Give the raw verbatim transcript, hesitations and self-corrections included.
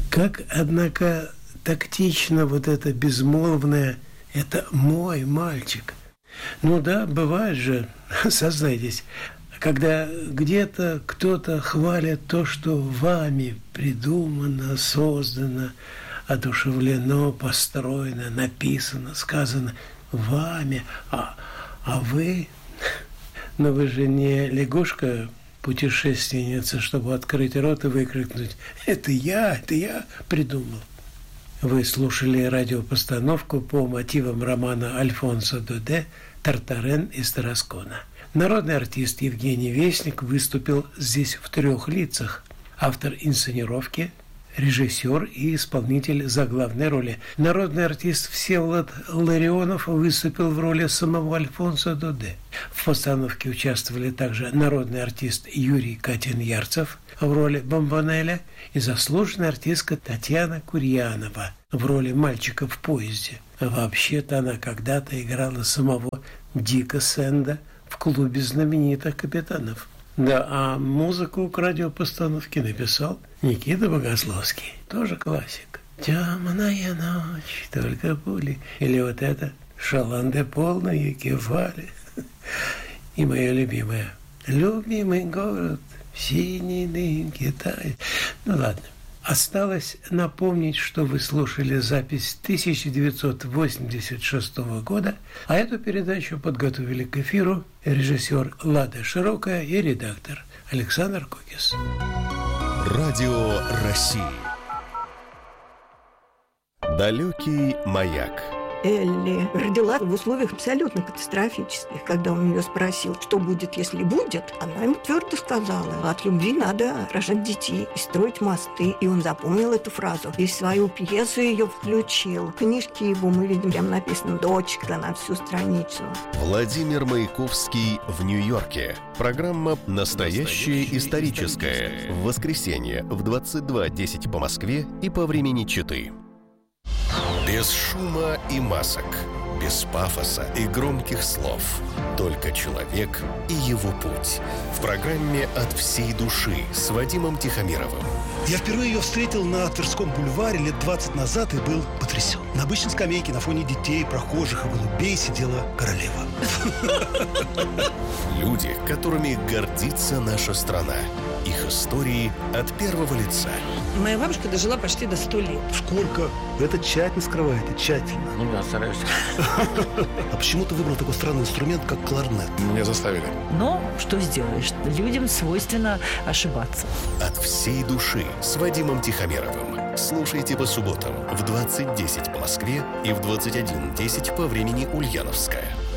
Как, однако, тактично вот это безмолвное «это мой мальчик». Ну да, бывает же, сознайтесь, когда где-то кто-то хвалит то, что вами придумано, создано, одушевлено, построено, написано, сказано вами, а, а вы, но вы же не лягушка, путешественница, чтобы открыть рот и выкрикнуть «это я, это я придумал». Вы слушали радиопостановку по мотивам романа Альфонсо Доде «Тартарен из Тараскона». Народный артист Евгений Весник выступил здесь в трех лицах. Автор инсценировки, режиссер и исполнитель заглавной роли. Народный артист Всеволод Ларионов выступил в роли самого Альфонсо Доде. В постановке участвовали также народный артист Юрий Катин-Ярцев в роли Бомбонеля и заслуженная артистка Татьяна Курьянова в роли мальчика в поезде. Вообще-то она когда-то играла самого Дика Сэнда в клубе знаменитых капитанов. Да, а музыку к радиопостановке написал Никита Богословский. Тоже классик. «Темная ночь, только пули». Или вот это «Шаланды полные кефали». И моя любимая «Любимый город, синий дым Китай». Ну ладно. Осталось напомнить, что вы слушали запись тысяча девятьсот восемьдесят шестого года, а эту передачу подготовили к эфиру режиссер Лада Широкая и редактор Александр Кукис. Радио России. Далекий маяк. Элли родила в условиях абсолютно катастрофических. Когда он ее спросил, что будет, если будет, она ему твердо сказала: от любви надо рожать детей и строить мосты. И он запомнил эту фразу. И в свою пьесу ее включил. В книжке его мы видим, там написано «дочка» на всю страницу. Владимир Маяковский в Нью-Йорке. Программа «Настоящее историческое». В воскресенье в двадцать два десять по Москве и по времени Читы. Без шума и масок, без пафоса и громких слов. Только человек и его путь. В программе «От всей души» с Вадимом Тихомировым. Я впервые ее встретил на Тверском бульваре лет двадцать назад и был потрясен. На обычной скамейке на фоне детей, прохожих и голубей сидела королева. Люди, которыми гордится наша страна. Их истории от первого лица. Моя бабушка дожила почти до ста лет. Сколько? Это тщательно скрываете, тщательно. Ну да, стараюсь. А почему ты выбрал такой странный инструмент, как кларнет? Меня заставили. Но что сделаешь? Людям свойственно ошибаться. От всей души с Вадимом Тихомировым. Слушайте по субботам в двадцать десять по Москве и в двадцать один десять по времени Ульяновская.